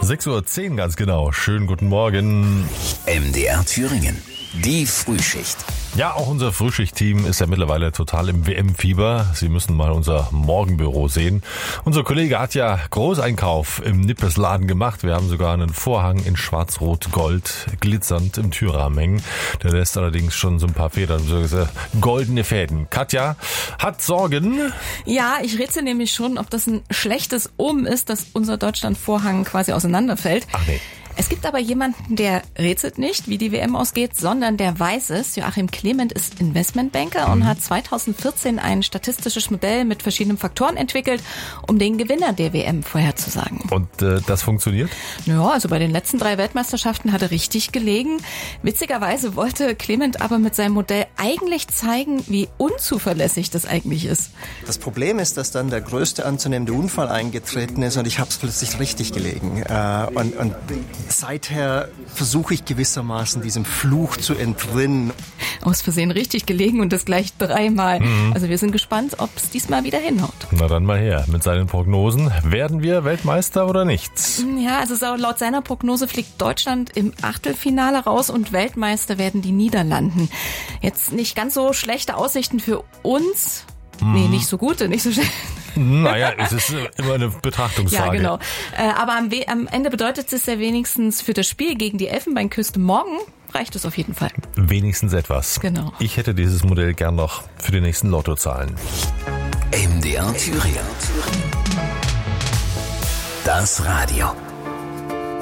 6:10 Uhr ganz genau. Schönen guten Morgen. MDR Thüringen. Die Frühschicht. Ja, auch unser Frühschicht-Team ist ja mittlerweile total im WM-Fieber. Sie müssen mal unser Morgenbüro sehen. Unser Kollege hat ja Großeinkauf im Nippesladen gemacht. Wir haben sogar einen Vorhang in schwarz-rot-gold glitzernd im Türrahmen hängen. Der lässt allerdings schon so ein paar Federn, so goldene Fäden. Katja hat Sorgen. Ja, ich rätsel nämlich schon, ob das ein schlechtes Omen ist, dass unser Deutschland-Vorhang quasi auseinanderfällt. Ach nee. Es gibt aber jemanden, der rätselt nicht, wie die WM ausgeht, sondern der weiß es. Joachim Clement ist Investmentbanker und hat 2014 ein statistisches Modell mit verschiedenen Faktoren entwickelt, um den Gewinner der WM vorherzusagen. Und das funktioniert? Ja, also bei den letzten 3 Weltmeisterschaften hat er richtig gelegen. Witzigerweise wollte Clement aber mit seinem Modell eigentlich zeigen, wie unzuverlässig das eigentlich ist. Das Problem ist, dass dann der größte anzunehmende Unfall eingetreten ist und ich habe es plötzlich richtig gelegen. Und seither versuche ich gewissermaßen diesem Fluch zu entrinnen. Aus Versehen richtig gelegen und das gleich 3-mal. Also wir sind gespannt, ob es diesmal wieder hinhaut. Na dann mal her mit seinen Prognosen. Werden wir Weltmeister oder nicht? Ja, also laut seiner Prognose fliegt Deutschland im Achtelfinale raus und Weltmeister werden die Niederlanden. Jetzt nicht ganz so schlechte Aussichten für uns. Nee, nicht so gute, nicht so schlecht. Naja, es ist immer eine Betrachtungsfrage. Ja, genau. Aber am Ende bedeutet es ja wenigstens für das Spiel gegen die Elfenbeinküste morgen reicht es auf jeden Fall. Wenigstens etwas. Genau. Ich hätte dieses Modell gern noch für die nächsten Lottozahlen. MDR Thüringen. Das Radio.